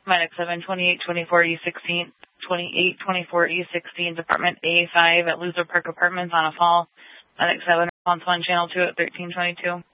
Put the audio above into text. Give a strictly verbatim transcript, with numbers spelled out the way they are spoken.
Medic seven, twenty-eight twenty-four E sixteen, twenty-eight twenty-four E sixteen, Department A five at Loser Park Apartments on a fall. Medic seven, response one, channel two at thirteen twenty-two.